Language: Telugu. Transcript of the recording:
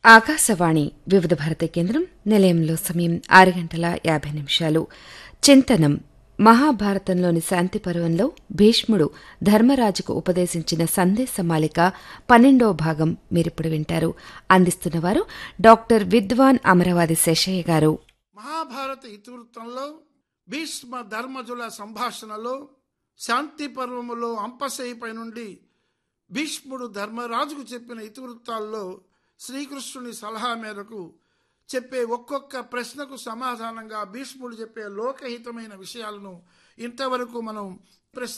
ఆకాశవాణి వివిధ భారతి కేంద్రం నిలయంలో సమయం 6:50 చింతనం మహాభారతంలోని శాంతి పర్వంలో భీష్ముడు ధర్మరాజుకు ఉపదేశించిన సందేశమాలిక 12వ భాగం మీరిప్పుడు వింటారు. అందిస్తున్నవారు డాక్టర్ విద్వాన్ అమరవాది శేషయ్య గారు. మహాభారత ఇతివృత్తంలో భీష్మ ధర్మజుల సంభాషణలో శాంతి పర్వములో అంపశయ్యపై నుండి భీష్ముడు ధర్మరాజుకు చెప్పిన ఇతివృత్తాల్లో శ్రీకృష్ణుని సలహా మేరకు చెప్పే ఒక్కొక్క ప్రశ్నకు సమాధానంగా భీష్ముడు చెప్పే లోకహితమైన విషయాలను ఇంతవరకు మనం